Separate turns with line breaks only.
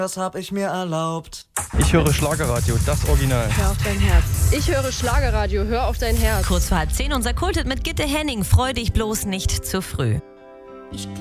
das hab ich mir erlaubt.
Ich höre Schlagerradio, das Original.
Hör auf dein Herz. Ich höre Schlagerradio, hör auf dein Herz.
Kurz vor 10:30 unser Kultet mit Gitte Henning. Freu dich bloß nicht zu früh.